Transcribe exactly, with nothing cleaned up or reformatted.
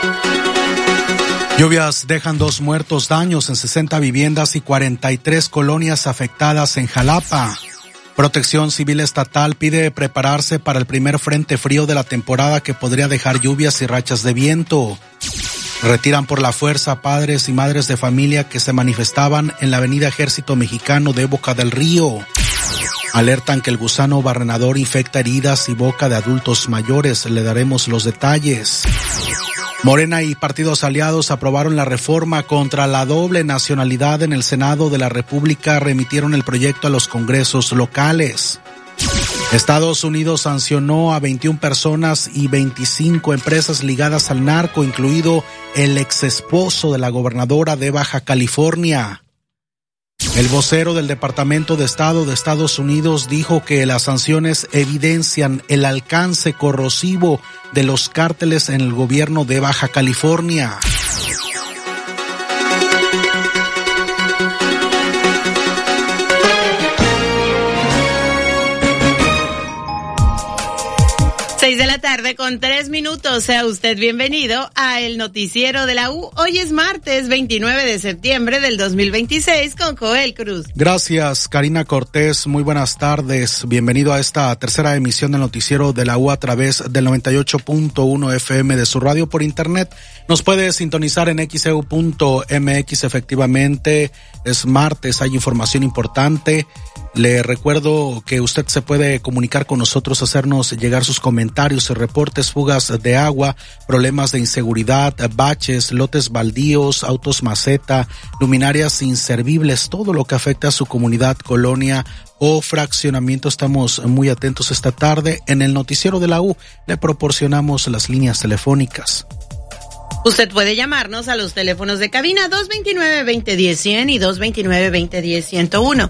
Lluvias dejan dos muertos, daños en sesenta viviendas y cuarenta y tres colonias afectadas en Jalapa. Protección Civil Estatal pide prepararse para el primer frente frío de la temporada que podría dejar lluvias y rachas de viento. Retiran por la fuerza padres y madres de familia que se manifestaban en la avenida Ejército Mexicano de Boca del Río. Alertan que el gusano barrenador infecta heridas y boca de adultos mayores. Le daremos los detalles. Morena y partidos aliados aprobaron la reforma contra la doble nacionalidad en el Senado de la República. Remitieron el proyecto a los congresos locales. Estados Unidos sancionó a veintiuna personas y veinticinco empresas ligadas al narco, incluido el exesposo de la gobernadora de Baja California. El vocero del Departamento de Estado de Estados Unidos dijo que las sanciones evidencian el alcance corrosivo de los cárteles en el gobierno de Baja California. Seis de la tarde con tres minutos. Sea usted bienvenido a el noticiero de la U. Hoy es martes veintinueve de septiembre del dos mil veintiséis con Joel Cruz. Gracias, Karina Cortés. Muy buenas tardes. Bienvenido a esta tercera emisión del noticiero de la U a través del noventa y ocho punto uno F M de su radio por internet. Nos puede sintonizar en x e u punto m x. Efectivamente, es martes, hay información importante. Le recuerdo que usted se puede comunicar con nosotros, hacernos llegar sus comentarios y reportes, fugas de agua, problemas de inseguridad, baches, lotes baldíos, autos maceta, luminarias inservibles, todo lo que afecta a su comunidad, colonia o fraccionamiento. Estamos muy atentos esta tarde. En el noticiero de la U le proporcionamos las líneas telefónicas. Usted puede llamarnos a los teléfonos de cabina dos dos nueve, dos cero uno cero y dos dos nueve, dos cero uno cero uno.